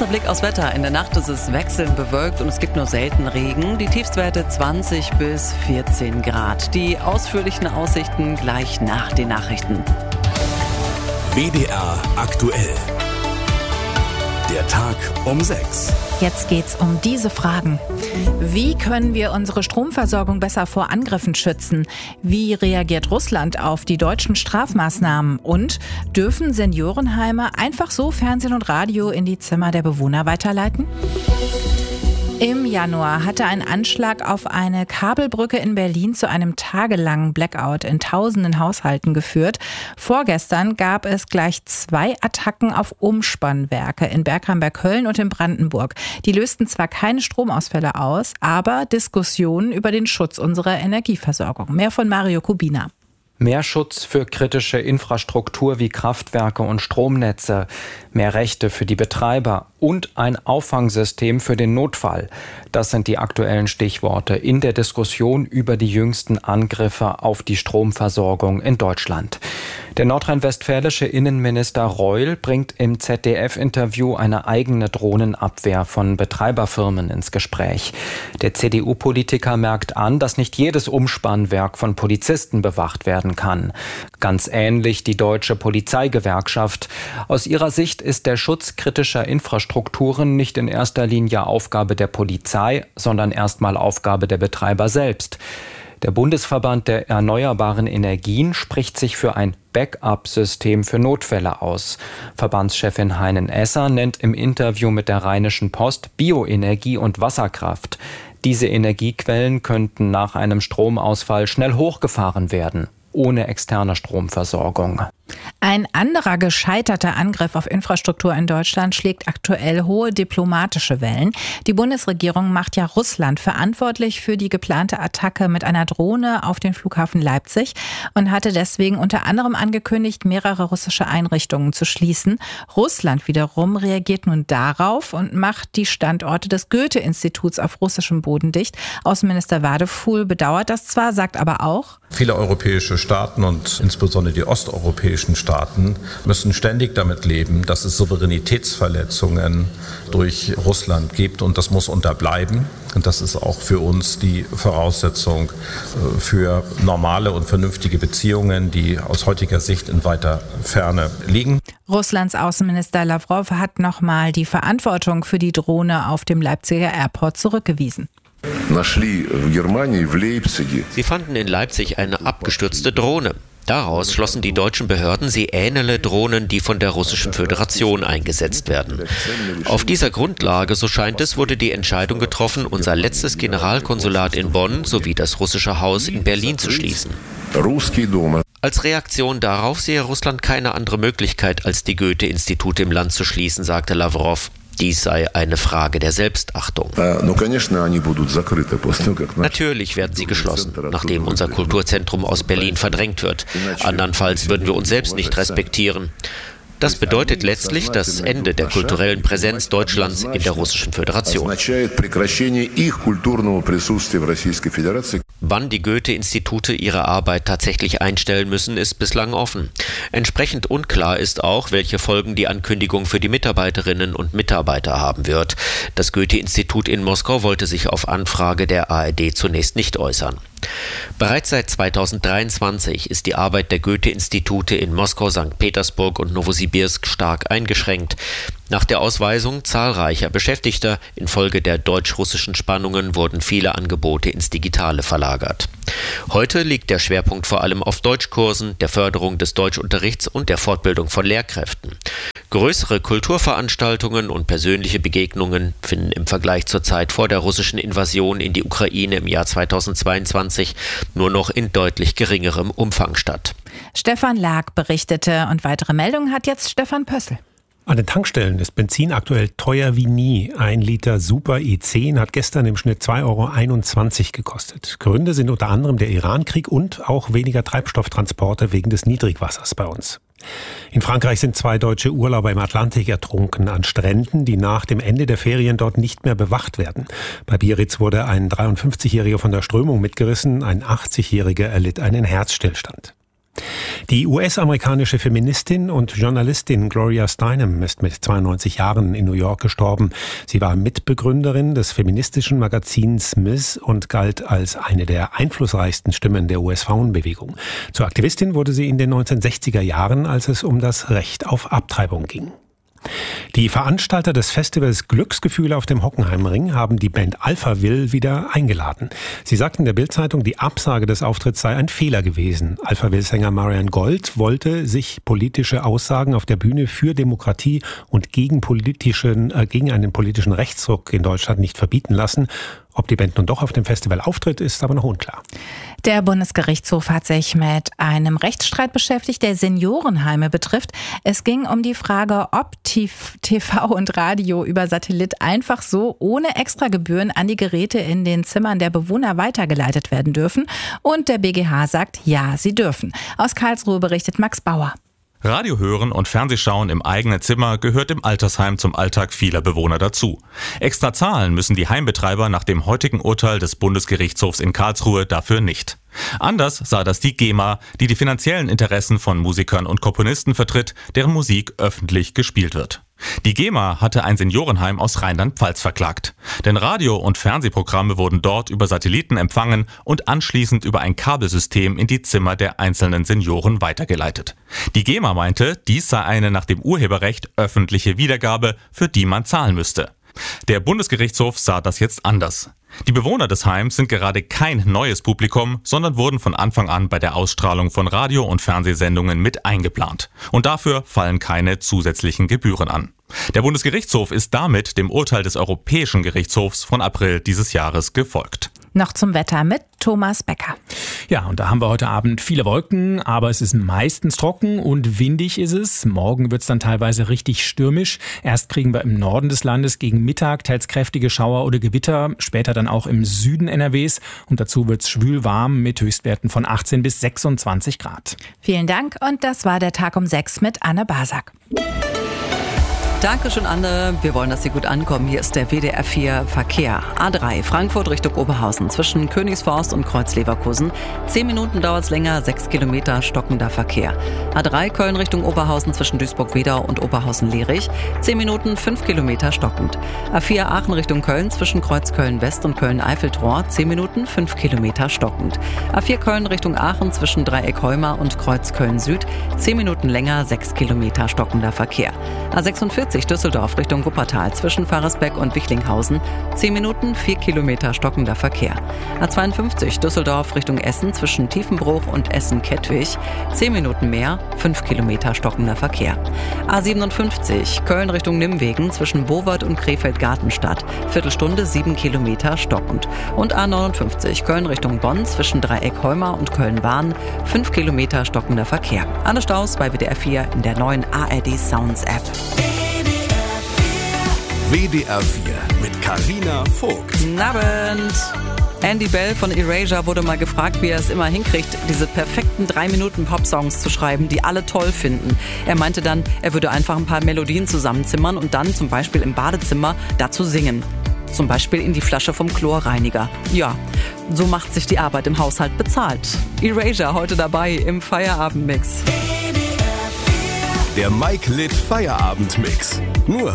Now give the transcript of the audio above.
Kurzer Blick aufs Wetter. In der Nacht ist es wechselnd bewölkt und es gibt nur selten Regen. Die Tiefstwerte 20 bis 14 Grad. Die ausführlichen Aussichten gleich nach den Nachrichten. WDR aktuell. Der Tag um 6. Jetzt geht's um diese Fragen. Wie können wir unsere Stromversorgung besser vor Angriffen schützen? Wie reagiert Russland auf die deutschen Strafmaßnahmen? Und dürfen Seniorenheime einfach so Fernsehen und Radio in die Zimmer der Bewohner weiterleiten? Im Januar hatte ein Anschlag auf eine Kabelbrücke in Berlin zu einem tagelangen Blackout in tausenden Haushalten geführt. Vorgestern gab es gleich 2 Attacken auf Umspannwerke in Bergheim-Bergköln und in Brandenburg. Die lösten zwar keine Stromausfälle aus, aber Diskussionen über den Schutz unserer Energieversorgung. Mehr von Mario Kubina. Mehr Schutz für kritische Infrastruktur wie Kraftwerke und Stromnetze, mehr Rechte für die Betreiber und ein Auffangsystem für den Notfall. Das sind die aktuellen Stichworte in der Diskussion über die jüngsten Angriffe auf die Stromversorgung in Deutschland. Der nordrhein-westfälische Innenminister Reul bringt im ZDF-Interview eine eigene Drohnenabwehr von Betreiberfirmen ins Gespräch. Der CDU-Politiker merkt an, dass nicht jedes Umspannwerk von Polizisten bewacht werden kann. Ganz ähnlich die Deutsche Polizeigewerkschaft. Aus ihrer Sicht ist der Schutz kritischer Infrastrukturen nicht in erster Linie Aufgabe der Polizei, sondern erstmal Aufgabe der Betreiber selbst. Der Bundesverband der erneuerbaren Energien spricht sich für ein Backup-System für Notfälle aus. Verbandschefin Heinen-Esser nennt im Interview mit der Rheinischen Post Bioenergie und Wasserkraft. Diese Energiequellen könnten nach einem Stromausfall schnell hochgefahren werden, ohne externe Stromversorgung. Ein anderer gescheiterter Angriff auf Infrastruktur in Deutschland schlägt aktuell hohe diplomatische Wellen. Die Bundesregierung macht ja Russland verantwortlich für die geplante Attacke mit einer Drohne auf den Flughafen Leipzig und hatte deswegen unter anderem angekündigt, mehrere russische Einrichtungen zu schließen. Russland wiederum reagiert nun darauf und macht die Standorte des Goethe-Instituts auf russischem Boden dicht. Außenminister Wadefuhl bedauert das zwar, sagt aber auch: Viele europäische Staaten und insbesondere die osteuropäischen Staaten müssen ständig damit leben, dass es Souveränitätsverletzungen durch Russland gibt, und das muss unterbleiben. Und das ist auch für uns die Voraussetzung für normale und vernünftige Beziehungen, die aus heutiger Sicht in weiter Ferne liegen. Russlands Außenminister Lavrov hat nochmal die Verantwortung für die Drohne auf dem Leipziger Airport zurückgewiesen. Sie fanden in Leipzig eine abgestürzte Drohne. Daraus schlossen die deutschen Behörden, sie ähnele Drohnen, die von der Russischen Föderation eingesetzt werden. Auf dieser Grundlage, so scheint es, wurde die Entscheidung getroffen, unser letztes Generalkonsulat in Bonn sowie das russische Haus in Berlin zu schließen. Als Reaktion darauf sehe Russland keine andere Möglichkeit, als die Goethe-Institute im Land zu schließen, sagte Lavrov. Dies sei eine Frage der Selbstachtung. Natürlich werden sie geschlossen, nachdem unser Kulturzentrum aus Berlin verdrängt wird. Andernfalls würden wir uns selbst nicht respektieren. Das bedeutet letztlich das Ende der kulturellen Präsenz Deutschlands in der Russischen Föderation. Wann die Goethe-Institute ihre Arbeit tatsächlich einstellen müssen, ist bislang offen. Entsprechend unklar ist auch, welche Folgen die Ankündigung für die Mitarbeiterinnen und Mitarbeiter haben wird. Das Goethe-Institut in Moskau wollte sich auf Anfrage der ARD zunächst nicht äußern. Bereits seit 2023 ist die Arbeit der Goethe-Institute in Moskau, St. Petersburg und Nowosibirsk stark eingeschränkt. Nach der Ausweisung zahlreicher Beschäftigter infolge der deutsch-russischen Spannungen wurden viele Angebote ins Digitale verlagert. Heute liegt der Schwerpunkt vor allem auf Deutschkursen, der Förderung des Deutschunterrichts und der Fortbildung von Lehrkräften. Größere Kulturveranstaltungen und persönliche Begegnungen finden im Vergleich zur Zeit vor der russischen Invasion in die Ukraine im Jahr 2022 nur noch in deutlich geringerem Umfang statt. Stefan Lag berichtete, und weitere Meldungen hat jetzt Stefan Pössl. An den Tankstellen ist Benzin aktuell teuer wie nie. 1 Liter Super E10 hat gestern im Schnitt 2,21 € gekostet. Gründe sind unter anderem der Iran-Krieg und auch weniger Treibstofftransporte wegen des Niedrigwassers bei uns. In Frankreich sind 2 deutsche Urlauber im Atlantik ertrunken an Stränden, die nach dem Ende der Ferien dort nicht mehr bewacht werden. Bei Biarritz wurde ein 53-Jähriger von der Strömung mitgerissen, ein 80-Jähriger erlitt einen Herzstillstand. Die US-amerikanische Feministin und Journalistin Gloria Steinem ist mit 92 Jahren in New York gestorben. Sie war Mitbegründerin des feministischen Magazins Ms. und galt als eine der einflussreichsten Stimmen der US-Frauenbewegung. Zur Aktivistin wurde sie in den 1960er Jahren, als es um das Recht auf Abtreibung ging. Die Veranstalter des Festivals Glücksgefühle auf dem Hockenheimring haben die Band Alphaville wieder eingeladen. Sie sagten der Bild-Zeitung, die Absage des Auftritts sei ein Fehler gewesen. Alphaville-Sänger Marian Gold wollte sich politische Aussagen auf der Bühne für Demokratie und gegen einen politischen Rechtsruck in Deutschland nicht verbieten lassen. Ob die Band nun doch auf dem Festival auftritt, ist aber noch unklar. Der Bundesgerichtshof hat sich mit einem Rechtsstreit beschäftigt, der Seniorenheime betrifft. Es ging um die Frage, ob TV und Radio über Satellit einfach so ohne Extragebühren an die Geräte in den Zimmern der Bewohner weitergeleitet werden dürfen. Und der BGH sagt, ja, sie dürfen. Aus Karlsruhe berichtet Max Bauer. Radio hören und Fernsehschauen im eigenen Zimmer gehört im Altersheim zum Alltag vieler Bewohner dazu. Extra zahlen müssen die Heimbetreiber nach dem heutigen Urteil des Bundesgerichtshofs in Karlsruhe dafür nicht. Anders sah das die GEMA, die die finanziellen Interessen von Musikern und Komponisten vertritt, deren Musik öffentlich gespielt wird. Die GEMA hatte ein Seniorenheim aus Rheinland-Pfalz verklagt. Denn Radio- und Fernsehprogramme wurden dort über Satelliten empfangen und anschließend über ein Kabelsystem in die Zimmer der einzelnen Senioren weitergeleitet. Die GEMA meinte, dies sei eine nach dem Urheberrecht öffentliche Wiedergabe, für die man zahlen müsste. Der Bundesgerichtshof sah das jetzt anders. Die Bewohner des Heims sind gerade kein neues Publikum, sondern wurden von Anfang an bei der Ausstrahlung von Radio- und Fernsehsendungen mit eingeplant. Und dafür fallen keine zusätzlichen Gebühren an. Der Bundesgerichtshof ist damit dem Urteil des Europäischen Gerichtshofs von April dieses Jahres gefolgt. Noch zum Wetter mit Thomas Becker. Ja, und da haben wir heute Abend viele Wolken, aber es ist meistens trocken und windig ist es. Morgen wird es dann teilweise richtig stürmisch. Erst kriegen wir im Norden des Landes gegen Mittag teils kräftige Schauer oder Gewitter, später dann auch im Süden NRWs. Und dazu wird es schwül warm mit Höchstwerten von 18 bis 26 Grad. Vielen Dank und das war der Tag um 6 mit Anne Basak. Dankeschön, Anne. Wir wollen, dass Sie gut ankommen. Hier ist der WDR 4 Verkehr. A3 Frankfurt Richtung Oberhausen zwischen Königsforst und Kreuz-Leverkusen. 10 Minuten dauert es länger, 6 Kilometer stockender Verkehr. A3 Köln Richtung Oberhausen zwischen Duisburg-Wedau und Oberhausen-Lierich. 10 Minuten, 5 Kilometer stockend. A4 Aachen Richtung Köln zwischen Kreuz Köln-West und Köln-Eiffeltor. 10 Minuten, 5 Kilometer stockend. A4 Köln Richtung Aachen zwischen Dreieck Heuma und Kreuz Köln-Süd. 10 Minuten länger, 6 Kilometer stockender Verkehr. A46 Düsseldorf Richtung Wuppertal zwischen Pfarrersbeck und Wichlinghausen. 10 Minuten, 4 Kilometer stockender Verkehr. A52 Düsseldorf Richtung Essen zwischen Tiefenbruch und Essen-Kettwig. 10 Minuten mehr, 5 Kilometer stockender Verkehr. A57 Köln Richtung Nimwegen zwischen Bowert und Krefeld-Gartenstadt. Viertelstunde, 7 Kilometer stockend. Und A59 Köln Richtung Bonn zwischen Dreieck Heuma und Köln-Bahn. 5 Kilometer stockender Verkehr. Alle Staus bei WDR 4 in der neuen ARD Sounds App. WDR 4 mit Carina Vogt. Guten Abend. Andy Bell von Erasure wurde mal gefragt, wie er es immer hinkriegt, diese perfekten 3-Minuten-Pop-Songs zu schreiben, die alle toll finden. Er meinte dann, er würde einfach ein paar Melodien zusammenzimmern und dann zum Beispiel im Badezimmer dazu singen. Zum Beispiel in die Flasche vom Chlorreiniger. Ja, so macht sich die Arbeit im Haushalt bezahlt. Erasure heute dabei im Feierabendmix. Der Mike Litt Feierabendmix. Nur